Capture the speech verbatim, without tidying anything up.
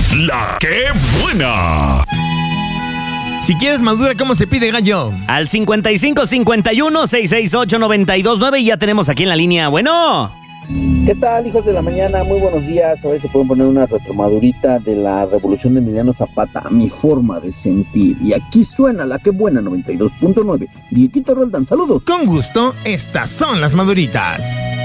La que buena. Si quieres madura, ¿cómo se pide, gallo? Al cincuenta y cinco cincuenta y uno seiscientos sesenta y ocho noventa y dos nueve y ya tenemos aquí en la línea. Bueno. ¿Qué tal, hijos de la mañana? Muy buenos días. Hoy se pueden poner una retromadurita de la revolución de Emiliano Zapata, a mi forma de sentir. Y aquí suena la que buena noventa y dos punto nueve. Dieguito Roldán, saludos. Con gusto, estas son las maduritas.